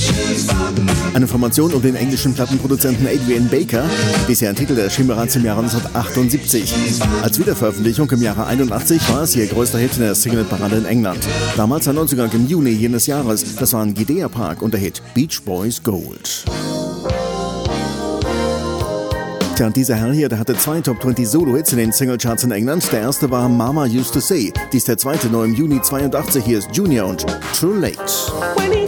Eine Information um den englischen Plattenproduzenten Adrian Baker. Dies ein Titel, der erschien bereits im Jahre 1978. Als Wiederveröffentlichung im Jahre 81 war es ihr größter Hit in der Single-Parade in England. Damals ein Neuzugang im Juni jenes Jahres. Das waren Gidea Park und der Hit Beach Boys Gold. Tja, und dieser Herr hier, der hatte 2 Top 20 Solo-Hits in den Singlecharts in England. Der erste war Mama Used to Say. Dies der zweite, neu im Juni 82. Hier ist Junior und Too Late.